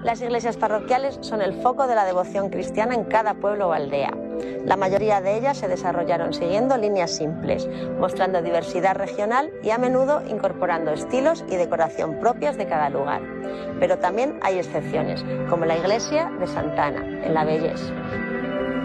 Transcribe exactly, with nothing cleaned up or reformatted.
Las iglesias parroquiales son el foco de la devoción cristiana en cada pueblo o aldea. La mayoría de ellas se desarrollaron siguiendo líneas simples, mostrando diversidad regional y a menudo incorporando estilos y decoración propias de cada lugar. Pero también hay excepciones, como la iglesia de Santa Ana, en la Vallès.